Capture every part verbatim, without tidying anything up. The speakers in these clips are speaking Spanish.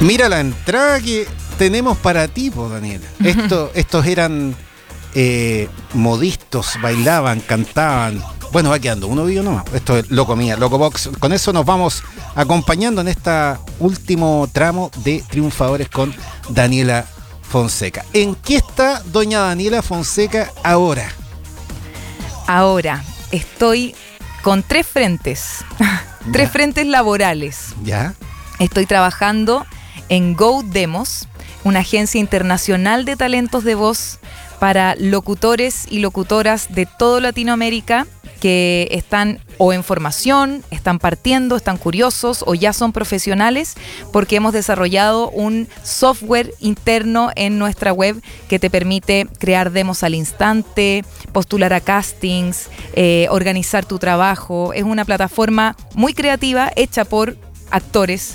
Mira la entrada que tenemos para ti, po, Daniela. Esto, estos eran eh, modistos, bailaban, cantaban. Bueno, va quedando uno vivo nomás. Esto es Loco Mía, Loco Box. Con eso nos vamos acompañando en este último tramo de Triunfadores con Daniela Fonseca. ¿En qué está doña Daniela Fonseca ahora? Ahora estoy con tres frentes, tres frentes laborales. ¿Ya? Estoy trabajando en Go Demos, una agencia internacional de talentos de voz para locutores y locutoras de toda Latinoamérica que están o en formación, están partiendo, están curiosos o ya son profesionales, porque hemos desarrollado un software interno en nuestra web que te permite crear demos al instante, postular a castings, eh, organizar tu trabajo. Es una plataforma muy creativa, hecha por actores,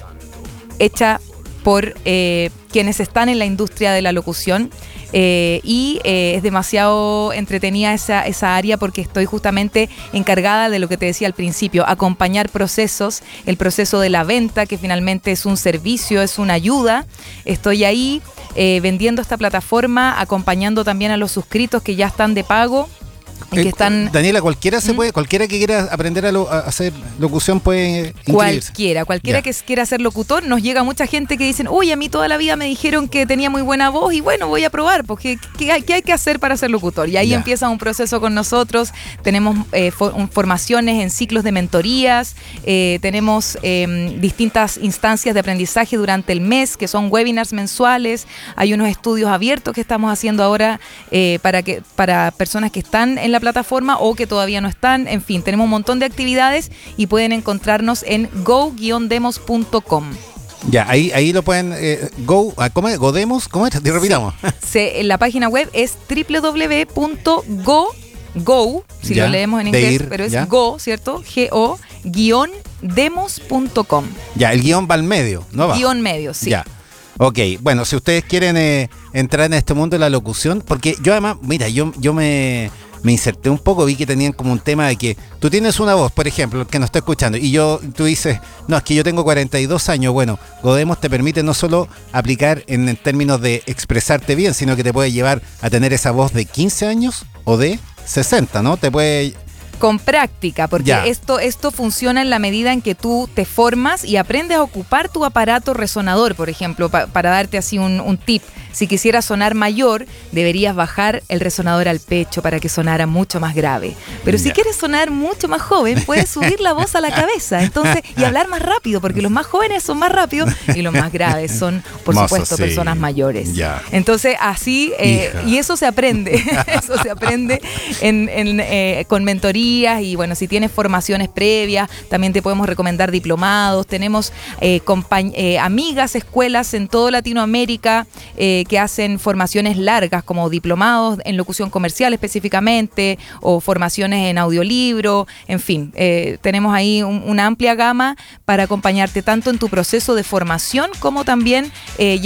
hecha por eh, quienes están en la industria de la locución. Eh, y eh, es demasiado entretenida esa, esa área porque estoy justamente encargada de lo que te decía al principio, acompañar procesos, el proceso de la venta, que finalmente es un servicio, es una ayuda. Estoy ahí eh, vendiendo esta plataforma, acompañando también a los suscritos que ya están de pago. Y que están, Daniela, cualquiera se ¿Mm? puede, cualquiera que quiera aprender a, lo, a hacer locución puede inscribirse. Cualquiera, cualquiera ya. que quiera ser locutor. Nos llega mucha gente que dicen, uy, a mí toda la vida me dijeron que tenía muy buena voz y bueno, voy a probar, porque ¿qué hay, qué hay que hacer para ser locutor? Y ahí ya. empieza un proceso con nosotros. Tenemos eh, for, formaciones en ciclos de mentorías, eh, tenemos eh, distintas instancias de aprendizaje durante el mes, que son webinars mensuales. Hay unos estudios abiertos que estamos haciendo ahora eh, para, que, para personas que están en la plataforma o que todavía no están. En fin, tenemos un montón de actividades y pueden encontrarnos en go guion demos punto com. Ya, ahí, ahí lo pueden eh, go, ¿cómo es? ¿Godemos? ¿Cómo es? Te repitamos. Sí, se, la página web es doble u doble u doble u punto go, go, si ya, lo leemos en inglés, ir, pero es ya. go, ¿cierto? G-O, guion demos punto com. Ya, el guión va al medio, ¿no va? Guión medio, sí. Ya. Ok, bueno, si ustedes quieren eh, entrar en este mundo de la locución, porque yo además, mira, yo, yo me... me inserté un poco, vi que tenían como un tema de que tú tienes una voz, por ejemplo, el que nos está escuchando, y yo, tú dices, no, es que yo tengo cuarenta y dos años. Bueno, Godemos te permite no solo aplicar en, en términos de expresarte bien, sino que te puede llevar a tener esa voz de quince años o de sesenta, ¿no? Te puede... Con práctica, porque esto, esto funciona en la medida en que tú te formas y aprendes a ocupar tu aparato resonador, por ejemplo, pa, para darte así un, un tip. Si quisieras sonar mayor, deberías bajar el resonador al pecho para que sonara mucho más grave. Pero si ya. quieres sonar mucho más joven, puedes subir la voz a la cabeza, entonces, y hablar más rápido, porque los más jóvenes son más rápidos y los más graves son, por Mozo, supuesto, sí. personas mayores. Ya. Entonces, así, eh, y eso se aprende, eso se aprende en, en, eh, con mentoría. Y bueno, si tienes formaciones previas, también te podemos recomendar diplomados. Tenemos eh, compañ- eh, amigas, escuelas en toda Latinoamérica eh, que hacen formaciones largas, como diplomados en locución comercial específicamente, o formaciones en audiolibro. En fin, eh, tenemos ahí un, una amplia gama para acompañarte tanto en tu proceso de formación como también eh,